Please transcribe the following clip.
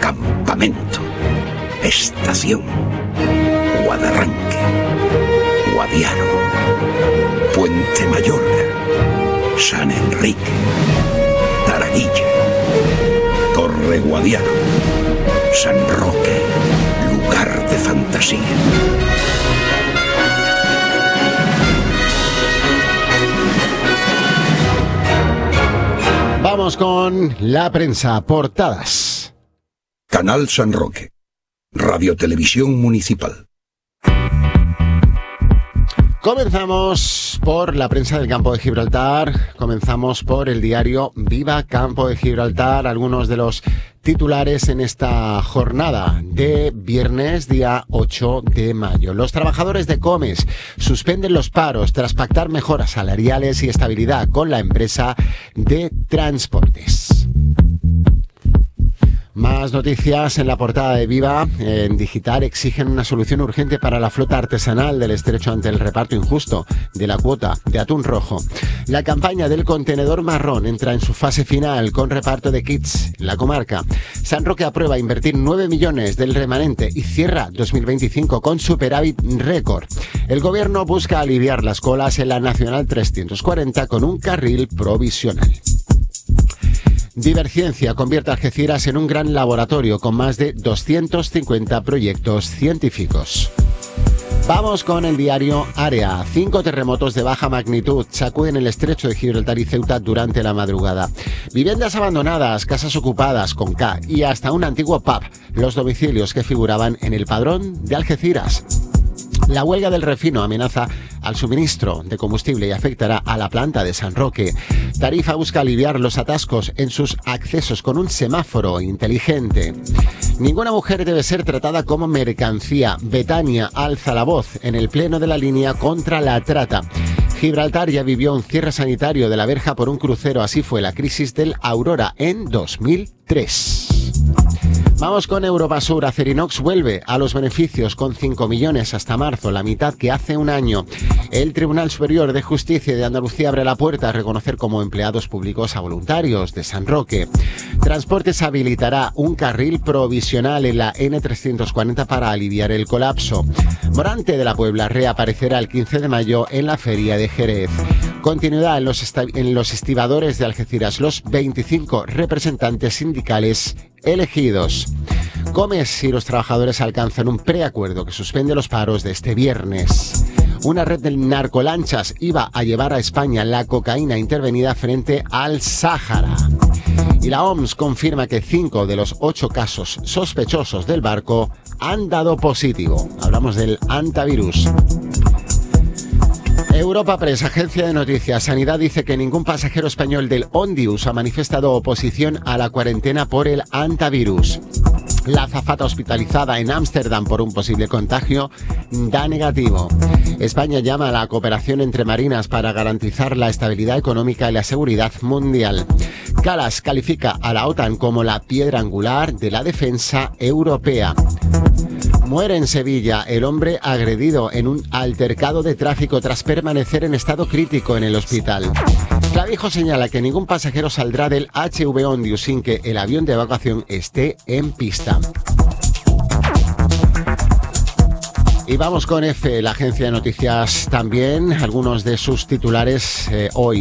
campamento, estación, Guadarranque, Guadiaro, Puente Mayorga, San Enrique, Taraguilla, Torre Guadiaro, San Roque, lugar de fantasía. Vamos con la prensa, portadas. Canal San Roque, Radio Televisión Municipal. Comenzamos por la prensa del Campo de Gibraltar, comenzamos por el diario Viva Campo de Gibraltar, algunos de los titulares en esta jornada de viernes, día 8 de mayo. Los trabajadores de Comes suspenden los paros tras pactar mejoras salariales y estabilidad con la empresa de transportes. Más noticias en la portada de Viva. En Digital exigen una solución urgente para la flota artesanal del estrecho ante el reparto injusto de la cuota de atún rojo. La campaña del contenedor marrón entra en su fase final con reparto de kits en la comarca. San Roque aprueba invertir 9 millones del remanente y cierra 2025 con superávit récord. El gobierno busca aliviar las colas en la Nacional 340 con un carril provisional. Divergencia convierte a Algeciras en un gran laboratorio con más de 250 proyectos científicos. Vamos con el diario Área. 5 terremotos de baja magnitud sacuden el estrecho de Gibraltar y Ceuta durante la madrugada. Viviendas abandonadas, casas ocupadas con K y hasta un antiguo pub, los domicilios que figuraban en el padrón de Algeciras. La huelga del refino amenaza al suministro de combustible y afectará a la planta de San Roque. Tarifa busca aliviar los atascos en sus accesos con un semáforo inteligente. Ninguna mujer debe ser tratada como mercancía. Betania alza la voz en el pleno de la línea contra la trata. Gibraltar ya vivió un cierre sanitario de la verja por un crucero. Así fue la crisis del Aurora en 2003. Vamos con Europa Sur. Acerinox vuelve a los beneficios con 5 millones hasta marzo, la mitad que hace un año. El Tribunal Superior de Justicia de Andalucía abre la puerta a reconocer como empleados públicos a voluntarios de San Roque. Transportes habilitará un carril provisional en la N340 para aliviar el colapso. Morante de la Puebla reaparecerá el 15 de mayo en la Feria de Jerez. Continuidad en los estibadores de Algeciras, los 25 representantes sindicales elegidos. Comes y los trabajadores alcanzan un preacuerdo que suspende los paros de este viernes. Una red de narcolanchas iba a llevar a España la cocaína intervenida frente al Sáhara. Y la OMS confirma que 5 de los 8 casos sospechosos del barco han dado positivo. Hablamos del hantavirus. Europa Press, agencia de noticias. Sanidad dice que ningún pasajero español del Ondius ha manifestado oposición a la cuarentena por el hantavirus. La azafata hospitalizada en Ámsterdam por un posible contagio da negativo. España llama a la cooperación entre marinas para garantizar la estabilidad económica y la seguridad mundial. Kallas califica a la OTAN como la piedra angular de la defensa europea. Muere en Sevilla el hombre agredido en un altercado de tráfico tras permanecer en estado crítico en el hospital. Clavijo señala que ningún pasajero saldrá del HV Ondius sin que el avión de evacuación esté en pista. Y vamos con EFE, la agencia de noticias también, algunos de sus titulares hoy.